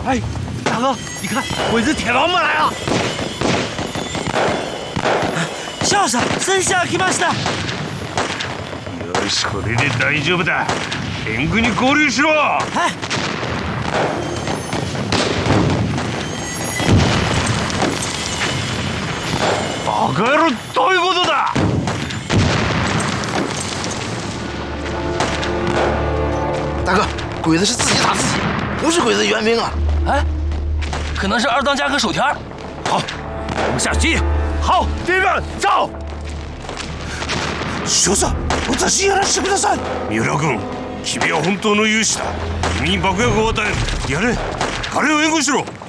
哎，大哥，你看，鬼子铁王们来了！少佐、戦車が来ました。 よし、これで大丈夫だ。援軍に合流しろ。はい。バカ野郎、どういうことだ？ 大哥，鬼子是自己打自己，不是鬼子援兵啊！ 哎，可能是二当家和守田。好，我们下去接应。好，弟兄们，走！ 少佐、私やらせてください。三浦君、君は本当の勇士だ。君に爆薬を与える。やれ、彼を援護しろ。